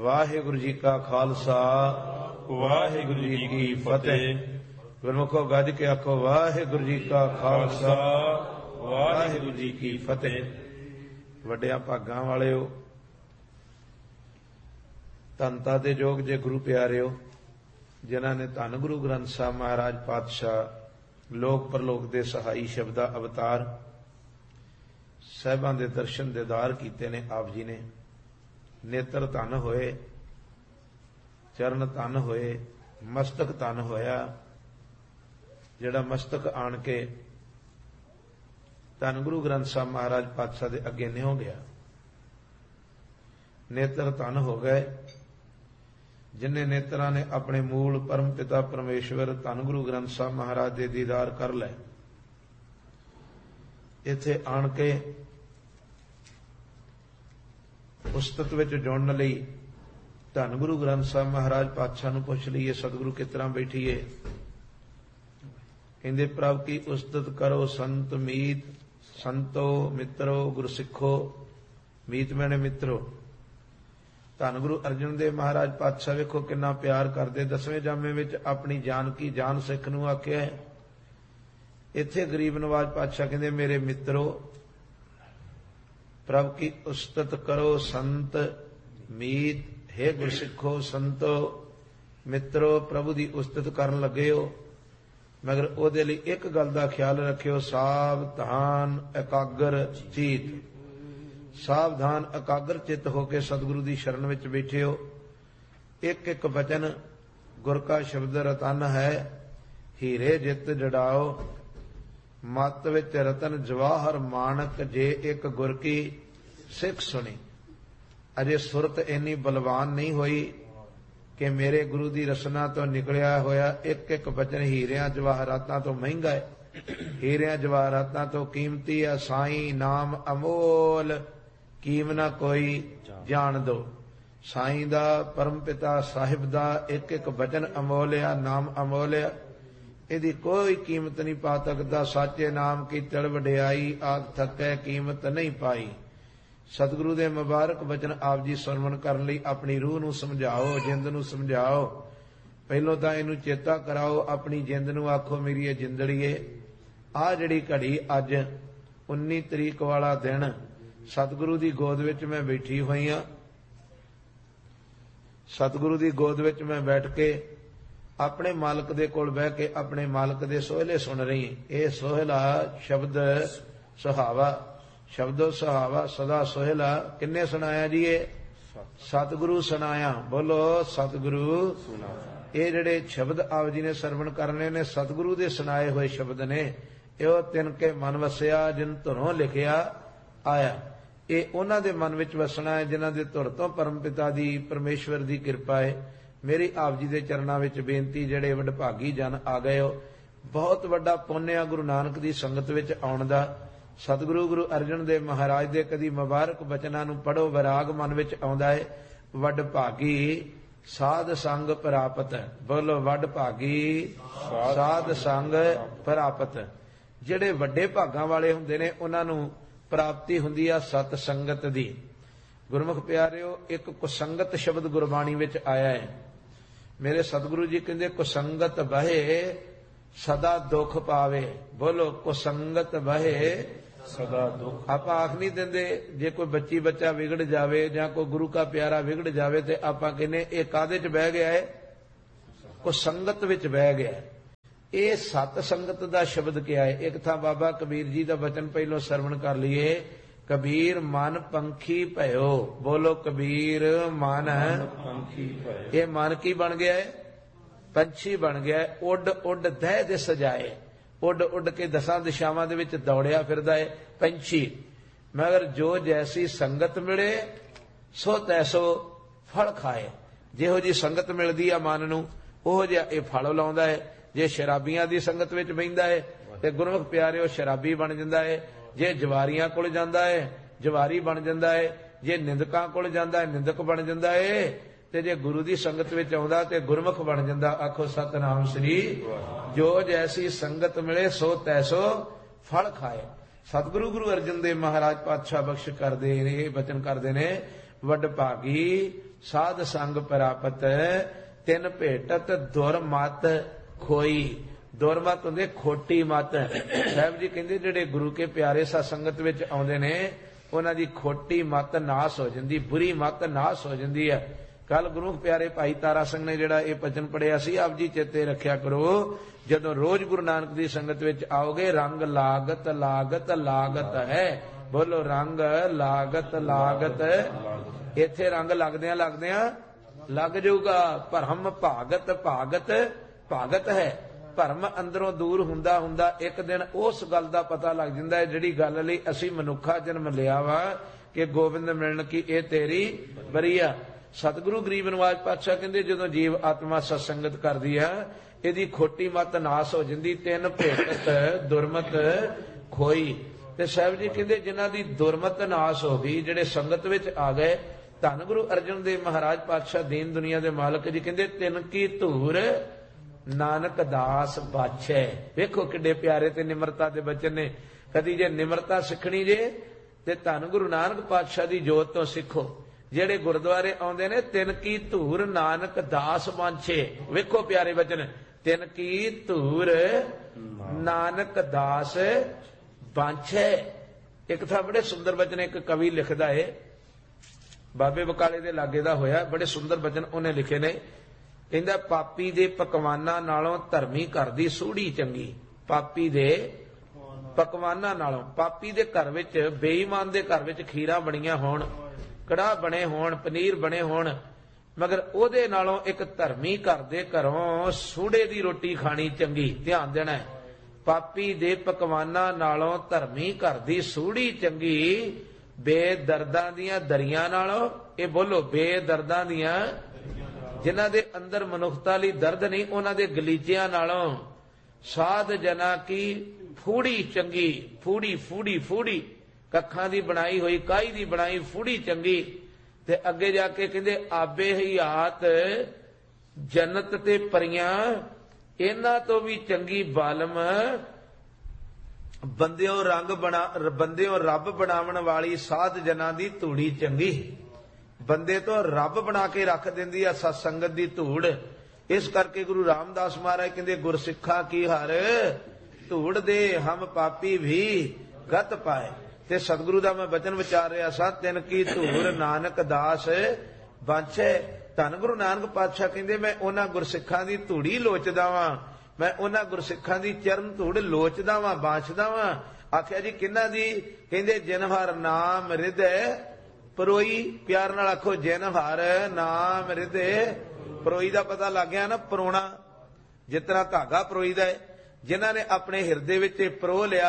ਵਾਹਿਗੁਰੂ ਜੀ ਕਾ ਖਾਲਸਾ ਵਾਹਿਗੁਰੂ ਜੀ ਕੀ ਫਤਿਹ। ਗੁਰਮੁਖੋ ਗੱਜ ਕੇ ਆਖੋ ਵਾਹਿਗੁਰੂ ਜੀ ਕਾ ਖਾਲਸਾ ਵਾਹਿਗੁਰੂ ਜੀ ਕੀ ਫਤਿਹ। ਵੱਡਿਆਂ ਭਾਗਾਂ ਵਾਲਿਓ, ਧੰਨਤਾ ਦੇ ਯੋਗ ਜੇ ਗੁਰੂ ਪਿਆਰਿਓ, ਜਿਨ੍ਹਾਂ ਨੇ ਧੰਨ ਗੁਰੂ ਗ੍ਰੰਥ ਸਾਹਿਬ ਮਹਾਰਾਜ ਪਾਤਸ਼ਾਹ ਲੋਕ ਪਰਲੋਕ ਦੇ ਸਹਾਈ ਸ਼ਬਦਾ ਅਵਤਾਰ ਸਾਹਿਬਾਂ ਦੇ ਦਰਸ਼ਨ ਦੀਦਾਰ ਕੀਤੇ ਨੇ। ਆਪ ਜੀ ਨੇ ਨੇਤਰ ਧਨ ਹੋਏ, ਚਰਨ ਧਨ ਹੋਏ, ਮਸਤਕ ਧਨ ਹੋਇਆ। ਜਿਹੜਾ ਮਸਤਕ ਆਣ ਕੇ ਧੰਨ ਗੁਰੂ ਗ੍ਰੰਥ ਸਾਹਿਬ ਮਹਾਰਾਜ ਪਾਤਸ਼ਾਹ ਦੇ ਅੱਗੇ ਨਿਉ ਗਿਆ, ਨੇਤਰ ਧਨ ਹੋ ਗਏ। ਜਿਨ੍ਹਾਂ ਨੇਤਰਾਂ ਨੇ ਆਪਣੇ ਮੂਲ ਪਰਮ ਪਿਤਾ ਪਰਮੇਸ਼ਵਰ ਧੰਨ ਗੁਰੂ ਗ੍ਰੰਥ ਸਾਹਿਬ ਮਹਾਰਾਜ ਦੇ ਦੀਦਾਰ ਕਰ ਲਏ, ਇੱਥੇ ਆਣ ਕੇ ਉਸਤਤ ਵਿੱਚ ਜੁੜਨ ਲਈ ਧੰਨ ਗੁਰੂ ਗ੍ਰੰਥ ਸਾਹਿਬ ਮਹਾਰਾਜ ਪਾਤਸ਼ਾਹ ਨੂੰ ਪੁੱਛ ਲਈਏ, ਸਤਿਗੁਰੂ ਕਿਸ ਤਰ੍ਹਾਂ ਬੈਠੀਏ? ਕਹਿੰਦੇ ਪ੍ਰਭ ਕੀ ਉਸਤਤ ਕਰੋ ਸੰਤ ਮੀਤ, ਸੰਤੋ ਮਿੱਤਰੋ ਗੁਰਸਿੱਖੋ। ਮੀਤ ਮੈਨੇ ਮਿੱਤਰੋ। ਧੰਨ ਗੁਰੂ ਅਰਜਨ ਦੇਵ ਮਹਾਰਾਜ ਪਾਤਸ਼ਾਹ ਵੇਖੋ ਕਿੰਨਾ ਪਿਆਰ ਕਰਦੇ। 10ਵੇਂ ਜਾਮੇ ਵਿੱਚ ਆਪਣੀ ਜਾਨ ਕੀ ਜਾਨ ਸਿੱਖ ਨੂੰ ਆਖਿਆ ਹੈ। ਇੱਥੇ ਗਰੀਬ ਨਵਾਜ ਪਾਤਸ਼ਾਹ ਕਹਿੰਦੇ ਮੇਰੇ ਮਿੱਤਰੋ, ਪ੍ਰਭ ਕੀ ਉਸਤਤ ਕਰੋ ਸੰਤ ਮੀਤ, ਹੇ ਗੁਰਸਿੱਖੋ ਸੰਤੋ ਮਿੱਤਰੋ, ਪ੍ਰਭੂ ਦੀ ਉਸਤਤ ਕਰਨ ਲੱਗੇ ਹੋ, ਮਗਰ ਉਹਦੇ ਲਈ ਇੱਕ ਗੱਲ ਦਾ ਖਿਆਲ ਰੱਖਿਓ, ਸਾਵਧਾਨ ਇਕਾਗਰ ਚੀਤ। ਸਾਵਧਾਨ ਇਕਾਗਰ ਚਿੱਤ ਹੋ ਕੇ ਸਤਿਗੁਰੂ ਦੀ ਸ਼ਰਨ ਵਿੱਚ ਬੈਠੇ ਹੋ। ਇੱਕ ਇੱਕ ਬਚਨ ਗੁਰ ਕਾ ਸ਼ਬਦ ਰਤਨ ਹੈ, ਹੀਰੇ ਜਿੱਤ ਜੜਾਓ। ਮਤ ਵਿੱਚ ਰਤਨ ਜਵਾਹਰ ਮਾਨਕ, ਜੇ ਇੱਕ ਗੁਰ ਕੀ ਸਿੱਖ ਸੁਣੀ। ਅਜੇ ਸੁਰਤ ਇੰਨੀ ਬਲਵਾਨ ਨਹੀਂ ਹੋਈ ਕਿ ਮੇਰੇ ਗੁਰੂ ਦੀ ਰਸਨਾ ਤੋਂ ਨਿਕਲਿਆ ਹੋਇਆ ਇੱਕ ਇੱਕ ਬਚਨ ਹੀਰਿਆਂ ਜਵਾਹਰਾਤਾਂ ਤੋਂ ਮਹਿੰਗਾ ਹੈ, ਹੀਰਿਆਂ ਜਵਾਹਰਾਤਾਂ ਤੋਂ ਕੀਮਤੀ ਹੈ। ਸਾਈਂ ਨਾਮ ਅਮੋਲ, ਕੀਮ ਨਾ ਕੋਈ ਜਾਣ ਦੋ। ਸਾਈਂ ਦਾ, ਪਰਮ ਪਿਤਾ ਸਾਹਿਬ ਦਾ ਇੱਕ ਇੱਕ ਬਚਨ ਅਮੋਲ ਆ, ਨਾਮ ਅਮੋਲ ਆ, ਇਹਦੀ ਕੋਈ ਕੀਮਤ ਨਹੀਂ ਪਾ ਸਕਦਾ। ਸਾਚੇ ਨਾਮ ਕੀ ਤੜ ਵਡਿਆਈ, ਆਖ ਥੱਕੈ ਕੀਮਤ ਨਹੀਂ ਪਾਈ। ਸਤਿਗੁਰੂ ਦੇ ਮੁਬਾਰਕ ਬਚਨ ਆਪ ਜੀ ਸਰਵਣ ਕਰਨ ਲਈ ਆਪਣੀ ਰੂਹ ਨੂੰ ਸਮਝਾਓ, ਜਿੰਦ ਨੂੰ ਸਮਝਾਓ। ਪਹਿਲੋਂ ਤਾਂ ਇਹਨੂੰ ਚੇਤਾ ਕਰਾਓ, ਆਪਣੀ ਜਿੰਦ ਨੂੰ ਆਖੋ ਮੇਰੀ ਇਹ ਜਿੰਦੜੀਏ, ਆਹ ਜਿਹੜੀ ਘੜੀ ਅੱਜ 19 ਤਰੀਕ ਵਾਲਾ ਦਿਨ ਸਤਿਗੁਰੂ ਦੀ ਗੋਦ ਵਿੱਚ ਮੈਂ ਬੈਠੀ ਹੋਈ ਹਾਂ। ਸਤਿਗੁਰੂ ਦੀ ਗੋਦ ਵਿੱਚ ਮੈਂ ਬੈਠ ਕੇ ਆਪਣੇ ਮਾਲਕ ਦੇ ਕੋਲ ਬਹਿ ਕੇ ਆਪਣੇ ਮਾਲਕ ਦੇ ਸੋਹਲੇ ਸੁਣ ਰਹੀ। ਇਹ ਸੋਹਲਾ ਸ਼ਬਦ ਸੁਹਾਵਾ, ਸ਼ਬਦੋ ਸੁਹਾਵਾ ਸਦਾ ਸੋਹਲਾ ਕਿੰਨੇ ਸੁਣਾਇਆ ਜੀ? ਇਹ ਸਤਿਗੁਰੂ ਸੁਣਾਇਆ। ਬੋਲੋ ਸਤਿਗੁਰੂ। ਇਹ ਜਿਹੜੇ ਸ਼ਬਦ ਆਪ ਜੀ ਨੇ ਸਰਵਣ ਕਰਨੇ ਨੇ ਸਤਿਗੁਰੂ ਦੇ ਸੁਣਾਏ ਹੋਏ ਸ਼ਬਦ ਨੇ। ਇਹੋ ਤਿੰਨ ਕੇ ਮਨ ਵਸਿਆ ਜਿਨ ਧੁਰੋਂ ਲਿਖਿਆ ਆਇਆ। ਇਹ ਉਹਨਾਂ ਦੇ ਮਨ ਵਿੱਚ ਵਸਣਾ ਹੈ ਜਿਨ੍ਹਾਂ ਦੇ ਧੁਰ ਤੋਂ ਪਰਮ ਪਿਤਾ ਦੀ ਪਰਮੇਸ਼ਵਰ ਦੀ ਕਿਰਪਾ ਹੈ। ਮੇਰੀ ਆਪ ਜੀ ਦੇ ਚਰਨਾਂ ਵਿੱਚ ਬੇਨਤੀ, ਜਿਹੜੇ ਵਡਭਾਗੀ ਜਨ ਆ ਗਏ ਹੋ, ਬਹੁਤ ਵੱਡਾ ਪੁੰਨ ਆ ਗੁਰੂ ਨਾਨਕ ਦੀ ਸੰਗਤ ਵਿੱਚ ਆਉਣ ਦਾ। ਸਤਿਗੁਰੂ ਗੁਰੂ ਅਰਜਨ ਦੇਵ ਮਹਾਰਾਜ ਦੇ ਕਦੀ ਮੁਬਾਰਕ ਬਚਨਾਂ ਨੂੰ ਪੜ੍ਹੋ, ਵਿਰਾਗ ਮਨ ਵਿੱਚ ਆਉਂਦਾ ਹੈ। ਵਡਭਾਗੀ ਸਾਧ ਸੰਗ ਪ੍ਰਾਪਤ। ਬੋਲੋ ਵਡਭਾਗੀ ਸਾਧ ਸੰਗ ਪ੍ਰਾਪਤ। ਜਿਹੜੇ ਵੱਡੇ ਭਾਗਾਂ ਵਾਲੇ ਹੁੰਦੇ ਨੇ ਉਹਨਾਂ ਨੂੰ ਪ੍ਰਾਪਤੀ ਹੁੰਦੀ ਆ ਸਤ ਸੰਗਤ ਦੀ। ਗੁਰਮੁਖ ਪਿਆਰਿਓ, ਇੱਕ ਕੁਸੰਗਤ ਸ਼ਬਦ ਗੁਰਬਾਣੀ ਵਿੱਚ ਆਇਆ ਹੈ। ਮੇਰੇ ਸਤਿਗੁਰੂ ਜੀ ਕਹਿੰਦੇ ਕੁਸੰਗਤ ਬਹੇ ਸਦਾ ਦੁੱਖ ਪਾਵੇ। ਬੋਲੋ ਕੁਸੰਗਤ ਬਹੇ ਸਦਾ ਦੁੱਖ। ਆਪਾਂ ਆਖ ਨਹੀਂ ਦਿੰਦੇ ਜੇ ਕੋਈ ਬੱਚੀ ਬੱਚਾ ਵਿਗੜ ਜਾਵੇ ਜਾਂ ਕੋਈ ਗੁਰੂ ਕਾ ਪਿਆਰਾ ਵਿਗੜ ਜਾਵੇ ਤੇ ਆਪਾਂ ਕਹਿੰਦੇ ਇਹ ਕਾਹਦੇ 'ਚ ਬਹਿ ਗਿਆ ਹੈ? ਕੁਸੰਗਤ ਵਿੱਚ ਬਹਿ ਗਿਆ। ਇਹ ਸਤ ਸੰਗਤ ਦਾ ਸ਼ਬਦ ਕਿਹਾ ਹੈ। ਇੱਕ ਥਾਂ ਬਾਬਾ ਕਬੀਰ ਜੀ ਦਾ ਵਚਨ ਪਹਿਲੋਂ ਸਰਵਣ ਕਰ ਲਈਏ। ਕਬੀਰ ਮਨ ਪੰਖੀ ਭਇਓ। ਬੋਲੋ ਕਬੀਰ ਮਨ ਪੰਖੀ ਭਇਓ। ਇਹ ਮਨ ਕੀ ਬਣ ਗਿਆ ਹੈ? ਪੰਛੀ ਬਣ ਗਿਆ ਹੈ। ਉੱਡ ਉੱਡ ਦਹਿ ਦੇ ਸਜਾਏ, ਉੱਡ ਉੱਡ ਕੇ 10 ਦਿਸ਼ਾਵਾਂ ਦੇ ਵਿੱਚ ਦੌੜਿਆ ਫਿਰਦਾ ਹੈ ਪੰਛੀ। ਮਗਰ ਜੋ ਜੈਸੀ ਸੰਗਤ ਮਿਲੇ ਸੋ ਤੈਸੋ ਫਲ ਖਾਏ। ਜਿਹੋ ਜੀ ਸੰਗਤ ਮਿਲਦੀ ਆ ਮਨ ਨੂੰ ਉਹੋ ਜਿਹਾ ਇਹ ਫਲ ਲਾਉਂਦਾ ਹੈ। ਜੇ ਸ਼ਰਾਬੀਆਂ ਦੀ ਸੰਗਤ ਵਿੱਚ ਬਹਿੰਦਾ ਹੈ ਤੇ ਗੁਰਮੁਖ ਪਿਆਰਿਓ ਸ਼ਰਾਬੀ ਬਣ ਜਾਂਦਾ ਹੈ। ਜੇ ਜਵਾਰੀਆਂ ਕੋਲ ਜਾਂਦਾ ਹੈ ਜਵਾਰੀ ਬਣ ਜਾਂਦਾ ਹੈ। ਜੇ ਨਿੰਦਕਾਂ ਕੋਲ ਜਾਂਦਾ ਹੈ ਨਿੰਦਕ ਬਣ ਜਾਂਦਾ ਹੈ। ਤੇ ਜੇ ਗੁਰੂ ਦੀ ਸੰਗਤ ਵਿੱਚ ਆਉਂਦਾ ਤੇ ਗੁਰਮੁਖ ਬਣ ਜਾਂਦਾ। ਆਖੋ ਸਤਿਨਾਮ ਸ੍ਰੀ। ਜੋ ਜੈਸੀ ਸੰਗਤ ਮਿਲੇ ਸੋ ਤੈਸੋ ਫਲ ਖਾਏ। ਸਤਿਗੁਰੂ ਗੁਰੂ ਅਰਜਨ ਦੇਵ ਮਹਾਰਾਜ ਪਾਤਸ਼ਾਹ ਬਖਸ਼ ਕਰਦੇ ਨੇ, ਇਹ ਬਚਨ ਕਰਦੇ ਨੇ, ਵਡਭਾਗੀ ਸਾਧ ਸੰਗ ਪ੍ਰਾਪਤ ਤਿਨ ਭੇਟਤ ਦੁਰਮਤ ਖੋਈ। ਦੁਰਮਤ ਹੁੰਦੇ ਖੋਟੀ ਮਤ। ਸਾਹਿਬ ਜੀ ਕਹਿੰਦੇ ਜਿਹੜੇ ਗੁਰੂ ਕੇ ਪਿਆਰੇ ਸਤ ਸੰਗਤ ਵਿੱਚ ਆਉਂਦੇ ਨੇ ਉਹਨਾਂ ਦੀ ਖੋਟੀ ਮਤ ਨਾਸ ਹੋ ਜਾਂਦੀ, ਬੁਰੀ ਮਤ ਨਾਸ ਹੋ ਜਾਂਦੀ ਹੈ। ਕੱਲ ਗੁਰੂ ਪਿਆਰੇ ਭਾਈ ਤਾਰਾ ਸਿੰਘ ਨੇ ਜਿਹੜਾ ਇਹ ਭਜਨ ਪੜਿਆ ਸੀ, ਆਪ ਜੀ ਚੇਤੇ ਰੱਖਿਆ ਕਰੋ, ਜਦੋਂ ਰੋਜ਼ ਗੁਰੂ ਨਾਨਕ ਦੀ ਸੰਗਤ ਵਿੱਚ ਆਓਗੇ, ਰੰਗ ਲਾਗਤ ਲਾਗਤ ਲਾਗਤ ਹੈ। ਬੋਲੋ ਰੰਗ ਲਾਗਤ ਲਾਗਤ। ਇੱਥੇ ਰੰਗ ਲੱਗਦਿਆਂ ਲੱਗਦਿਆਂ ਲੱਗ ਜਾਊਗਾ। ਭਰਮ ਭਾਗਤ ਭਾਗਤ ਭਾਗਤ ਹੈ। ਭਰਮ ਅੰਦਰੋਂ ਦੂਰ ਹੁੰਦਾ ਹੁੰਦਾ ਇੱਕ ਦਿਨ ਉਸ ਗੱਲ ਦਾ ਪਤਾ ਲੱਗ ਜਾਂਦਾ ਹੈ ਜਿਹੜੀ ਗੱਲ ਲਈ ਅਸੀਂ ਮਨੁੱਖਾ ਜਨਮ ਲਿਆ ਵਾ ਕਿ ਗੋਬਿੰਦ ਮਿਲਣ ਕੀ ਇਹ ਤੇਰੀ ਬਰੀਆ। ਸਤਿਗੁਰੂ ਗਰੀਬ ਨਿਵਾਜ ਪਾਤਸ਼ਾਹ ਕਹਿੰਦੇ ਜਦੋਂ ਜੀਵ ਆਤਮਾ ਸਤਸੰਗਤ ਕਰਦੀ ਆ ਇਹਦੀ ਖੋਟੀ ਮਤ ਨਾਸ ਹੋ ਜਾਂਦੀ। ਤਿੰਨ ਭੇਟਤ ਦੁਰਮਤ ਖੋਈ। ਤੇ ਸਾਹਿਬ ਜੀ ਕਹਿੰਦੇ ਜਿਨ੍ਹਾਂ ਦੀ ਦੁਰਮਤ ਨਾਸ ਹੋ ਗਈ, ਜਿਹੜੇ ਸੰਗਤ ਵਿੱਚ ਆ ਗਏ, ਧੰਨ ਗੁਰੂ ਅਰਜਨ ਦੇਵ ਮਹਾਰਾਜ ਪਾਤਸ਼ਾਹ ਦੀਨ ਦੁਨੀਆ ਦੇ ਮਾਲਕ ਜੀ ਕਹਿੰਦੇ ਤਿੰਨ ਕੀ ਧੂਰ ਨਾਨਕ ਦਾਸ ਬਾਛੈ। ਵੇਖੋ ਕਿੱਡੇ ਪਿਆਰੇ ਤੇ ਨਿਮਰਤਾ ਦੇ ਬਚਨ ਨੇ। ਕਦੀ ਜੇ ਨਿਮਰਤਾ ਸਿੱਖਣੀ ਜੇ ਤੇ ਧੰਨ ਗੁਰੂ ਨਾਨਕ ਪਾਤਸ਼ਾਹ ਦੀ ਜੋਤ ਤੋਂ ਸਿੱਖੋ। ਜਿਹੜੇ ਗੁਰਦੁਆਰੇ ਆਉਂਦੇ ਨੇ ਤਿੰਨ ਕੀ ਧੂਰ ਨਾਨਕ ਦਾਸ ਬਾਛੇ। ਵੇਖੋ ਪਿਆਰੇ ਬਚਨ, ਤਿੰਨ ਕੀ ਧੂਰ ਨਾਨਕ ਦਾਸ ਬਾਛੈ। ਇੱਕ ਤਾਂ ਬੜੇ ਸੁੰਦਰ ਬਚਨ ਇੱਕ ਕਵੀ ਲਿਖਦਾ ਏ, ਬਾਬੇ ਬਕਾਲੇ ਦੇ ਲਾਗੇ ਦਾ ਹੋਇਆ, ਬੜੇ ਸੁੰਦਰ ਬਚਨ ਉਹਨੇ ਲਿਖੇ ਨੇ। ਕਹਿੰਦਾ ਪਾਪੀ ਦੇ ਪਕਵਾਨਾਂ ਨਾਲੋਂ ਧਰਮੀ ਘਰ ਦੀ ਸੂੜੀ ਚੰਗੀ। ਪਾਪੀ ਦੇ ਪਕਵਾਨਾਂ ਨਾਲੋਂ, ਪਾਪੀ ਦੇ ਘਰ ਵਿੱਚ, ਬੇਈਮਾਨ ਦੇ ਘਰ ਵਿੱਚ ਖੀਰਾਂ ਬਣੀਆਂ ਹੋਣ, ਕੜਾਹ ਬਣੇ ਹੋਣ, ਪਨੀਰ ਬਣੇ ਹੋਣ, ਮਗਰ ਉਹਦੇ ਨਾਲੋਂ ਇੱਕ ਧਰਮੀ ਘਰ ਦੇ ਘਰੋਂ ਸੂੜੇ ਦੀ ਰੋਟੀ ਖਾਣੀ ਚੰਗੀ। ਧਿਆਨ ਦੇਣਾ ਹੈ, ਪਾਪੀ ਦੇ ਪਕਵਾਨਾਂ ਨਾਲੋਂ ਧਰਮੀ ਘਰ ਦੀ ਸੂੜੀ ਚੰਗੀ। ਬੇਦਰਦਾਂ ਦੀਆਂ ਦਰੀਆਂ ਨਾਲੋਂ, ਇਹ ਬੋਲੋ ਬੇਦਰਦਾਂ ਦੀਆਂ, ਜਿਨ੍ਹਾਂ ਦੇ ਅੰਦਰ ਮਨੁੱਖਤਾ ਲਈ ਦਰਦ ਨਹੀਂ, ਉਹਨਾਂ ਦੇ ਗਲੀਚਿਆਂ ਨਾਲੋਂ ਸਾਧ ਜਨਾ ਕੀ ਫੂੜੀ ਚੰਗੀ। ਫੂੜੀ ਫੂੜੀ ਫੂੜੀ, ਕੱਖਾਂ ਦੀ ਬਣਾਈ ਹੋਈ, ਕਾਈ ਦੀ ਬਣਾਈ ਫੂੜੀ ਚੰਗੀ। ਤੇ ਅੱਗੇ ਜਾ ਕੇ ਕਹਿੰਦੇ ਆਬੇ ਹਯਾਤ ਜੰਨਤ ਤੇ ਪਰੀਆਂ, ਇਹਨਾਂ ਤੋਂ ਵੀ ਚੰਗੀ ਬਾਲਮ ਬੰਦਿਓ ਰੱਬ ਬਣਾਉਣ ਵਾਲੀ ਸਾਧ ਜਨਾਂ ਦੀ ਧੂੜੀ ਚੰਗੀ। ਬੰਦੇ ਤੋਂ ਰੱਬ ਬਣਾ ਕੇ ਰੱਖ ਦਿੰਦੀ ਆ ਸਤ ਸੰਗਤ ਦੀ ਧੂੜ। ਇਸ ਕਰਕੇ ਗੁਰੂ ਰਾਮਦਾਸ ਮਹਾਰਾਜ ਕਹਿੰਦੇ ਗੁਰਸਿੱਖਾ ਕੀ ਹਰ ਧੂੜ ਦੇ ਹਮ ਪਾਪੀ ਵੀ ਗਤ ਪਾਏ। ਤੇ ਸਤਿਗੁਰੂ ਦਾ ਮੈਂ ਬਚਨ ਵਿਚਾਰ ਰਿਹਾ ਸਾਂ, ਤਿੰਨ ਕੀ ਧੂੜ ਨਾਨਕ ਦਾਸ ਬਾਛੈ। ਧੰਨ ਗੁਰੂ ਨਾਨਕ ਪਾਤਸ਼ਾਹ ਕਹਿੰਦੇ ਮੈਂ ਉਹਨਾਂ ਗੁਰਸਿੱਖਾਂ ਦੀ ਧੂੜੀ ਲੋਚਦਾ ਵਾਂ, ਮੈਂ ਉਹਨਾਂ ਗੁਰਸਿੱਖਾਂ ਦੀ ਚਰਨ ਧੂੜ ਲੋਚਦਾ ਵਾਂ, ਬਾਛਦਾ ਵਾਂ। ਆਖਿਆ ਜੀ ਕਿਹਨਾਂ ਦੀ? ਕਹਿੰਦੇ ਜਿਨ ਹਰ ਨਾਮ ਹਿਰਦੈ ਪਰੋਈ। ਪਿਆਰ ਨਾਲ ਆਖੋ, ਜਿਨ ਹਰ ਨਾਮ ਹਿਰਦੈ ਪਰੋਈ। ਦਾ ਪਤਾ ਲੱਗ ਗਿਆ ਨਾ, ਪਰੋਣਾ ਜਿਸ ਤਰ੍ਹਾਂ ਧਾਗਾ ਪਰੋਈ ਦਾ ਹੈ। ਜਿਨ੍ਹਾਂ ਨੇ ਆਪਣੇ ਹਿਰਦੇ ਵਿੱਚ ਪਰੋ ਲਿਆ